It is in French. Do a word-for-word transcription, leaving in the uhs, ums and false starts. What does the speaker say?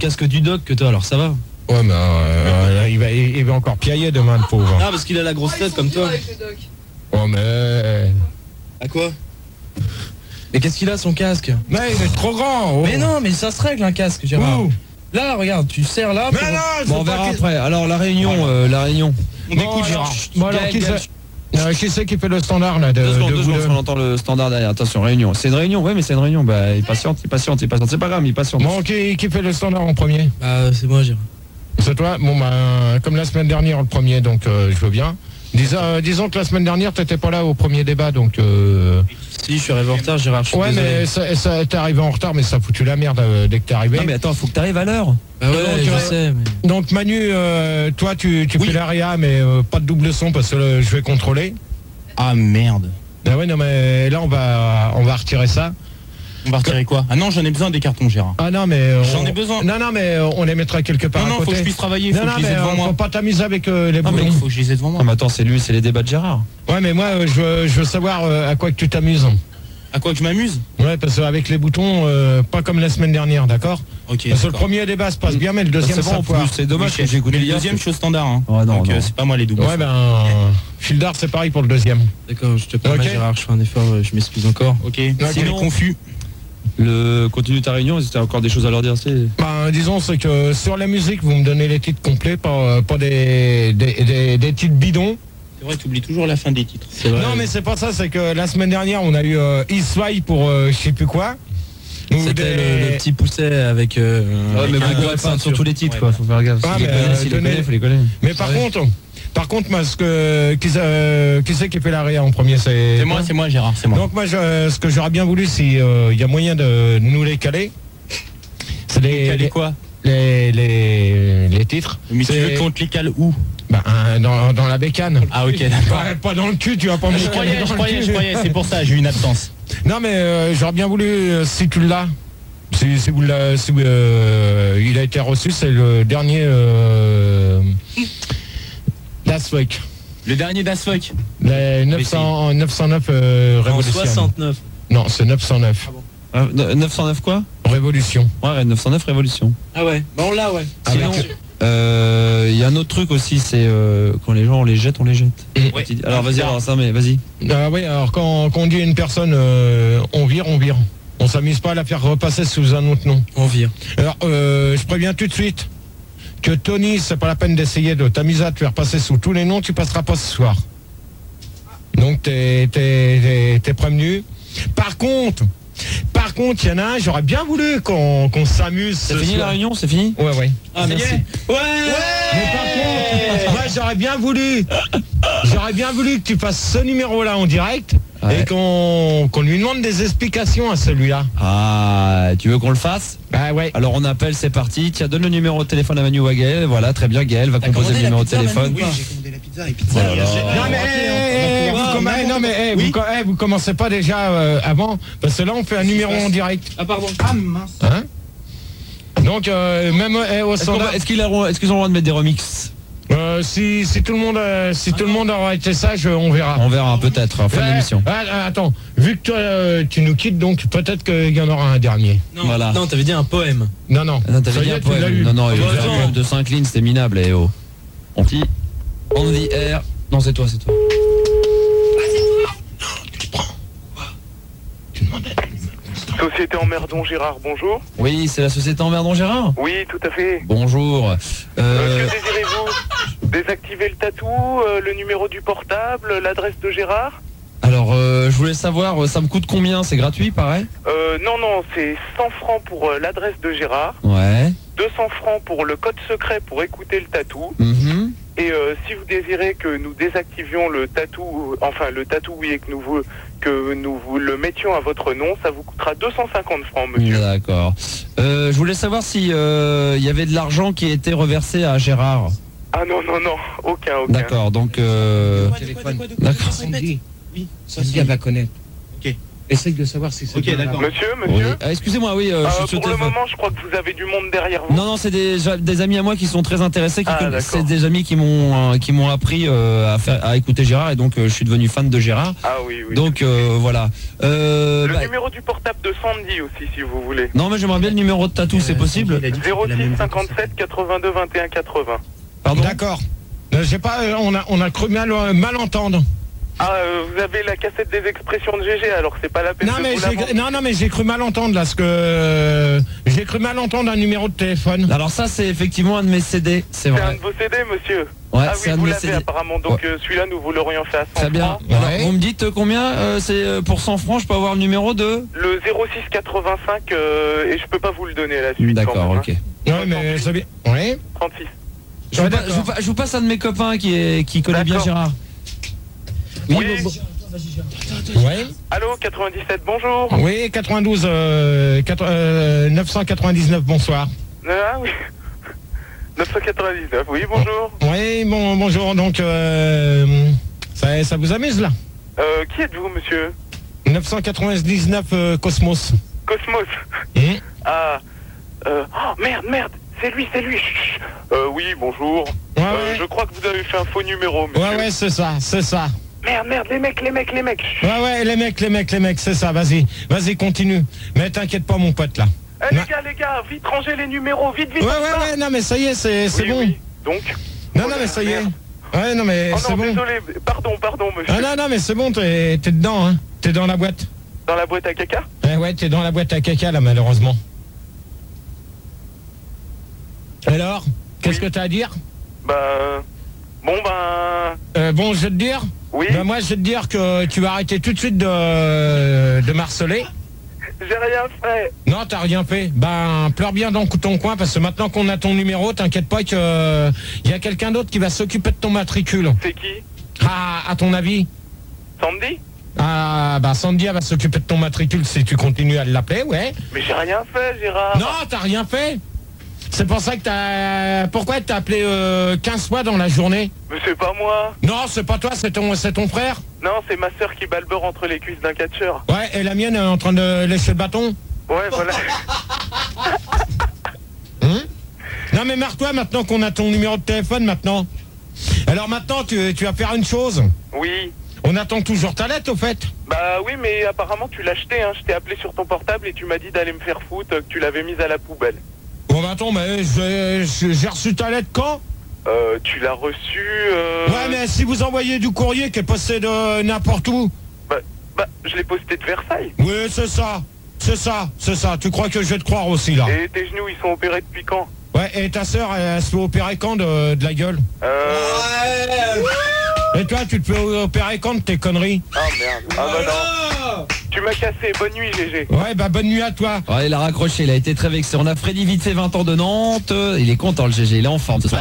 casque du doc que toi, alors ça va. Ouais, mais euh, il, va, il va encore piailler demain, le pauvre. Ah, parce qu'il a la grosse tête comme toi. Oh, mais... À quoi? Mais qu'est-ce qu'il a son casque? Mais il est trop grand. Oh. Mais non, mais ça se règle un casque, Gérard. Ouh. Là, regarde, tu serres là. Mais pour... non, bon, on verra après. Alors, la réunion, euh, la réunion. On bon, écoute Gérard. Bon, alors, qui c'est euh, qui c'est qui fait le standard là de, Deux secondes, de deux secondes, on entend le standard derrière. Attention, réunion. C'est une réunion, ouais, mais c'est une réunion. Bah, il patiente, il patiente, il patiente. C'est pas grave, il patiente. Bon, qui, qui fait le standard en premier? Bah, c'est moi, Gérard. C'est toi? Bon, bah, comme la semaine dernière, le premier, donc euh, je veux bien. Dis, euh, disons que la semaine dernière, t'étais pas là au premier débat, donc... Euh... Si, je suis arrivé en retard, Gérard, je suis Ouais, désolé. mais ça, ça, t'es arrivé en retard, mais ça a foutu la merde euh, dès que t'es arrivé. Non, mais attends, faut que t'arrives à l'heure. Bah ouais, donc, je euh, sais, mais... Donc, Manu, euh, toi, tu, tu oui. fais l'aria, mais euh, pas de double son, parce que euh, je vais contrôler. Ah, merde. Ah ouais, non, mais là, on va, on va retirer ça. On va retirer quoi? Ah non, j'en ai besoin des cartons, Gérard. Ah non, mais... Euh, j'en on... ai besoin. Non, non, mais on les mettra quelque part non, non, à côté. faut que je puisse travailler, faut non, que non, je les ai devant euh, moi. Faut pas t'amuser avec euh, les boulons. Non, mais il faut que je les ai devant moi. Ah, mais attends, c'est lui, c'est les débats de Gérard. Ouais, mais moi, euh, je, veux, je veux savoir euh, à quoi que tu t'amuses. À quoi que je m'amuse? Ouais, parce qu'avec les boutons, euh, pas comme la semaine dernière, d'accord? Ok. Parce que le premier débat se passe bien, mais le deuxième, c'est bon, ça foire. C'est dommage oui, que j'ai écouté le deuxième, je suis au standard. Hein. Ouais, non, donc non. Euh, c'est pas moi les doubles. Ouais, ben, euh, Fildar, c'est pareil pour le deuxième. D'accord, je te promets, okay. Gérard, je fais un effort, je m'excuse encore. Ok. okay. Sinon, confus. Le continue ta réunion, c'était encore des choses à leur dire, c'est... Ben, disons, c'est que sur la musique, vous me donnez les titres complets, pas, pas des, des, des, des titres bidons. C'est vrai, tu oublies toujours la fin des titres. Vrai. Non, mais c'est pas ça, c'est que la semaine dernière, on a eu euh, Isfly pour euh, je sais plus quoi. C'était des... le, le petit pousset avec... Euh, ouais, avec mais vous pouvez pas sur tous les titres, ouais, quoi, faut faire gaffe. Ah, si mais les connaît, si les connaît, faut les connaître. Mais par contre... Par contre, moi, ce que, qui, euh, qui c'est qui fait l'arrière en premier? C'est C'est moi, c'est moi, Gérard, c'est moi. Donc moi, je, ce que j'aurais bien voulu, si il euh, y a moyen de nous les caler, c'est les, caler quoi les, les, les titres. Mais tu veux qu'on te les cale où? Bah, dans, dans la bécane. Ah ok, d'accord. Pas, pas dans le cul, tu vas pas me Je croyais, je croyais, je croyais, c'est pour ça, j'ai eu une absence. Non mais euh, j'aurais bien voulu, euh, si tu l'as, si, si vous l'avez, si, euh, il a été reçu, c'est le dernier... Euh, Das Week. Le dernier Das Week. Les neuf cents, neuf cent neuf euh, Révolution. soixante-neuf. Non, c'est neuf cent neuf. Ah bon. euh, neuf cent neuf quoi? Révolution. Ouais, neuf cent neuf Révolution. Ah ouais, bah on l'a, ouais. Sinon, il euh, y a un autre truc aussi, c'est euh, quand les gens on les jette, on les jette. Ouais. Alors vas-y, alors ça, mais vas-y. Ah oui, alors quand, quand on dit à une personne, euh, on vire, on vire. On s'amuse pas à la faire repasser sous un autre nom. On vire. Alors, euh, je préviens tout de suite que Tony, c'est pas la peine d'essayer de t'amuser à te faire passer sous tous les noms, tu passeras pas ce soir. Donc t'es, t'es, t'es, t'es prévenu. Par contre, par contre, il y en a un, j'aurais bien voulu qu'on, qu'on s'amuse. C'est fini soir. La réunion, c'est fini? Ouais, ouais. Ah, merci. Ouais, ouais. Mais par contre, moi j'aurais bien voulu, j'aurais bien voulu que tu fasses ce numéro-là en direct. Ouais. Et qu'on, qu'on lui demande des explications à celui-là. Ah, tu veux qu'on le fasse? Bah ouais. Alors on appelle, c'est parti. Tiens, donne le numéro de téléphone à Manu ou à Gaël. Voilà, très bien, Gaël va T'as composer le numéro de téléphone. Oui, j'ai commandé la pizza et pizza. Oh là là. Non mais, hey, hey, vous, comm- non, mais hey, oui. vous, hey, vous commencez pas déjà euh, avant, parce que là on fait un numéro en direct. Ah pardon. Ah mince. Hein? Donc euh, même hey, au est-ce, standard... va, est-ce, qu'ils a, est-ce qu'ils ont le droit de mettre des remixes? Euh, si, si tout le monde euh, si ah tout non. le monde aura été sage, on verra. On verra peut-être en fin ouais, d'émission. Ah, attends, vu que toi euh, tu nous quittes, donc peut-être qu'il y en aura un dernier. Non, voilà. Non, t'avais dit un poème. Non, non. non t'avais dit un poème. Non, non, il y avait un poème de cinq lignes, c'était minable. Et oh. On dit, on dit R. Non, c'est toi, c'est toi. Ah, c'est toi. Non, tu le prends. Quoi? Tu demandes à Société Emmerdon Gérard, bonjour. Oui, c'est la Société Emmerdon Gérard. Oui, tout à fait. Bonjour. Euh... Euh, que désirez-vous? Désactiver le tatou, euh, le numéro du portable, l'adresse de Gérard? Alors, euh, je voulais savoir, ça me coûte combien? C'est gratuit, pareil? euh, Non, non, c'est cent francs pour euh, l'adresse de Gérard. Ouais. deux cents francs pour le code secret pour écouter le tatou. Mm-hmm. Et euh, si vous désirez que nous désactivions le tatou, enfin le tatou, oui, et que nous, vous, que nous vous le mettions à votre nom, ça vous coûtera deux cent cinquante francs, monsieur. D'accord. Euh, je voulais savoir si il euh, y avait de l'argent qui était reversé à Gérard. Ah non, non, non, aucun, aucun. D'accord, donc... Euh... De quoi, de quoi, de quoi, de quoi, D'accord. Sandy. Oui, Sandy, elle va connaître. Ok. Essaye de savoir si c'est Ok, bien là. d'accord. Monsieur, Oui. monsieur Ah, excusez-moi, oui, euh, Euh, je suis au Pour le téléphone. moment, je crois que vous avez du monde derrière vous. Non, non, c'est des, des amis à moi qui sont très intéressés, qui Ah, connaissent- d'accord. c'est des amis qui m'ont euh, qui m'ont appris euh, à faire à écouter Gérard et donc euh, je suis devenu fan de Gérard. Ah oui, oui. Donc euh, voilà. Euh, Le bah, numéro du portable de Sandy aussi, si vous voulez. non, mais j'aimerais bien le numéro de Tatou, c'est possible. zéro six cinquante-sept quatre-vingt-deux vingt et un quatre-vingts. Pardon. D'accord. Euh, j'ai pas, euh, on a, on a cru mal, euh, mal entendre. Ah, euh, vous avez la cassette des expressions de G G, alors c'est pas la peine Non de mais, vous la j'ai, vendre. non, non, mais j'ai cru mal entendre là, parce que euh, j'ai cru mal entendre un numéro de téléphone. Alors ça, c'est effectivement un de mes C D, c'est C'est un vrai. de vos C D, monsieur. Ouais, Ah c'est oui, un de vous mes l'avez C D. apparemment, donc Ouais. euh, celui-là, nous vous l'aurions fait à cent Très bien. francs. Alors, Ouais. vous me dites euh, combien euh, c'est euh, pour cent francs, je peux avoir le numéro de. Le zéro six quatre-vingt-cinq, euh, et je peux pas vous le donner à la suite. quand D'accord, même, ok. hein. Ouais, mais c'est bien. Oui. trente-six. Je vous, Ouais, pa- d'accord. je vous pa- je vous passe un de mes copains qui est qui connaît bien D'accord. Gérard. Oui. bon- bon- Oui. Allô, quatre-vingt-dix-sept, bonjour. Oui, quatre-vingt-douze, euh, quatre- euh, neuf cent quatre-vingt-dix-neuf, bonsoir. Ah oui. neuf cent quatre-vingt-dix-neuf, oui, bonjour. Oui, bon, bonjour, donc, euh, ça, ça vous amuse là Euh, qui êtes-vous, monsieur neuf cent quatre-vingt-dix-neuf euh, Cosmos. Cosmos. Hum. Ah, euh, oh, merde, merde, c'est lui, c'est lui. Chut, chut. Euh, oui, bonjour. Ouais, Euh, ouais. je crois que vous avez fait un faux numéro, monsieur. Ouais, ouais, c'est ça, c'est ça. Merde, merde, les mecs, les mecs, les mecs. Chut. Ouais, ouais, les mecs, les mecs, les mecs, c'est ça, vas-y. Vas-y, continue. Mais t'inquiète pas, mon pote, là. Eh, Non. les gars, les gars, vite rangez les numéros, vite, vite. Ouais, on ouais, part. ouais, non, mais ça y est, c'est c'est Oui, bon. oui. Donc Non, Oh non, là, mais ça y est. merde. Ouais, non, mais Oh c'est non, bon. désolé, pardon, pardon, monsieur. Ah non, non, mais c'est bon, t'es t'es dedans, hein. T'es dans la boîte. Dans la boîte à caca Ouais, ouais, t'es dans la boîte à caca, là, malheureusement. Alors, qu'est-ce Oui. que t'as à dire? Bah, bon, ben, euh, Bon, je vais te dire. oui, Ben, moi, je vais te dire que tu vas arrêter tout de suite de, de marceler. j'ai rien fait. Non, t'as rien fait. Ben, pleure bien dans ton coin, parce que maintenant qu'on a ton numéro, t'inquiète pas que il y a quelqu'un d'autre qui va s'occuper de ton matricule. C'est qui Ah, à ton avis? Sandy Ah, bah Sandy elle va s'occuper de ton matricule si tu continues à l'appeler, ouais. Mais j'ai rien fait, Gérard. Non, t'as rien fait. C'est pour ça que t'as... Pourquoi t'as appelé euh, quinze fois dans la journée? Mais c'est pas moi. Non, c'est pas toi, c'est ton, c'est ton frère. Non, c'est ma sœur qui bat le beurre entre les cuisses d'un catcheur. Ouais, et la mienne elle est en train de lécher le bâton. Ouais, voilà. Hein? Non mais marre-toi maintenant qu'on a ton numéro de téléphone maintenant. Alors maintenant tu, tu vas faire une chose. Oui. On attend toujours ta lettre au fait. Bah oui, mais apparemment tu l'as acheté, hein. Je t'ai appelé sur ton portable et tu m'as dit d'aller me faire foutre, que tu l'avais mise à la poubelle. Bon bah attends, mais j'ai j'ai reçu ta lettre quand? Euh, tu l'as reçu, euh... Ouais mais si vous envoyez du courrier qui est posté de n'importe où. Bah, bah, je l'ai posté de Versailles. Oui c'est ça, c'est ça, c'est ça. Tu crois que je vais te croire aussi là? Et tes genoux, ils sont opérés depuis quand? Ouais, et ta sœur elle, elle se fait opérer quand de, de la gueule? Euh... Et toi tu te fais opérer quand de tes conneries? Ah merde. Ah bah non. Tu m'as cassé. Bonne nuit, G G. Ouais bah bonne nuit à toi. Ouais, il a raccroché, il a été très vexé. On a Freddy vite fait vingt ans de Nantes. Il est content le G G, il est en forme ce soir.